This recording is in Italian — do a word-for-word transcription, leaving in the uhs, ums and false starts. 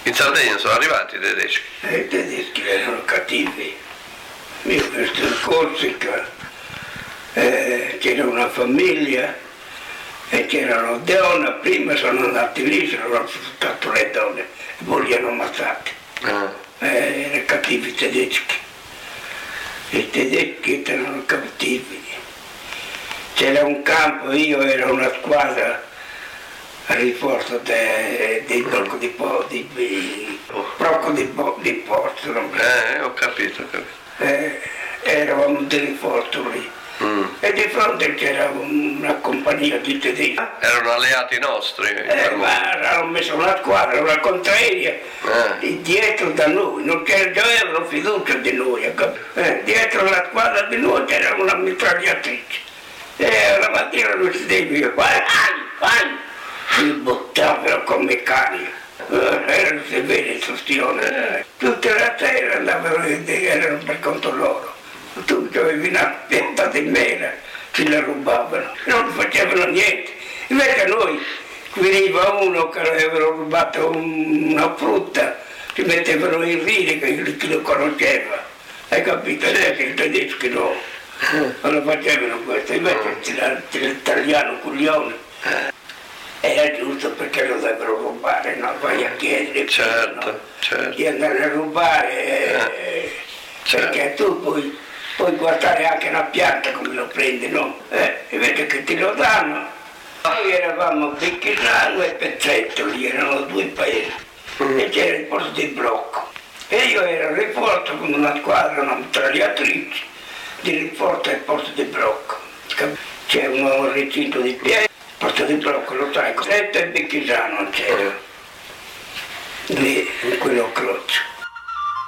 In Sardegna sono arrivati i tedeschi? E i tedeschi erano cattivi. Io ho visto in Corsica, eh, c'era una famiglia e c'erano donne, prima sono andati lì, sono sfruttato le donne e poi li hanno ammazzati. Ah. Eh, erano cattivi i tedeschi. I tedeschi erano cattivi. C'era un campo, io ero una squadra a rinforzo dei de blocco di po, di, di, blocco di, di posto. Eh, ho capito, ho capito. Eh, eravamo di rinforzo lì. Mm. E di fronte c'era una compagnia di tedeschi. Erano alleati nostri. Eh, ma hanno messo una squadra, una contraria, eh. dietro da noi, non c'era fiducia di noi. Eh, dietro la squadra di noi c'era una mitragliatrice. E la mattina non si deve, vai, vai, si buttavano con meccanica. Eh, erano severe istruzioni. Tutta la sera andavano, erano per conto loro. Tu avevi una pianta di mela, ce la rubavano, non facevano niente. Invece noi, veniva uno che avevano rubato una frutta, ci mettevano in ride che chi lo conosceva. Hai capito? Adesso i tedeschi no, non facevano questo, invece l'italiano coglione. Era giusto perché lo dovevano rubare, no? Vai a chiedere, certo, no? Certo. Di andare a rubare, eh, certo. Perché tu puoi, puoi guardare anche una pianta come lo prendi, no? Eh, invece che ti lo danno. Noi eravamo a Becchesano e Pezzettoli, erano due paesi, mm. e c'era il posto di blocco. E io ero rinforzo con una squadra, una mitragliatrice, di rinforzo al posto di blocco. C'è un recinto di piedi. Posto di blocco, lo sai, Pezzetto e Becchesano c'era, lì in quell'occasione.